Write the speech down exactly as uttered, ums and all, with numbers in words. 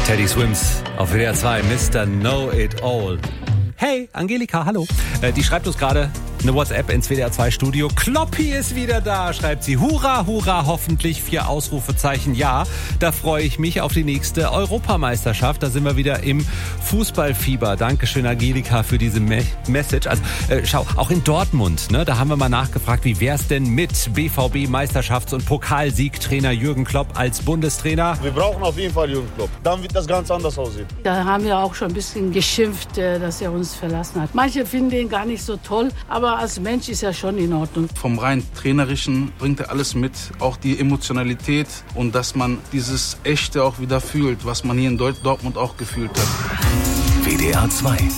Teddy Swims auf W D R zwei, Mister Know It All. Hey, Angelika, hallo. Äh, die schreibt uns gerade eine WhatsApp ins W D R zwei Studio. Kloppi ist wieder da, schreibt sie. Hurra, hurra, hoffentlich vier Ausrufezeichen. Ja, da freue ich mich auf die nächste Europameisterschaft. Da sind wir wieder im Fußballfieber. Dankeschön, Angelika, für diese Me- Message. Also äh, schau, auch in Dortmund, ne, da haben wir mal nachgefragt, wie wär's denn mit B V B-Meisterschafts- und Pokalsiegtrainer Jürgen Klopp als Bundestrainer? Wir brauchen auf jeden Fall Jürgen Klopp. Dann wird das ganz anders aussehen. Da haben wir auch schon ein bisschen geschimpft, dass er uns verlassen hat. Manche finden ihn gar nicht so toll, aber als Mensch ist er schon in Ordnung. Vom rein Trainerischen bringt er alles mit, auch die Emotionalität und dass man dieses Echte auch wieder fühlt, was man hier in Dortmund auch gefühlt hat. W D R zwei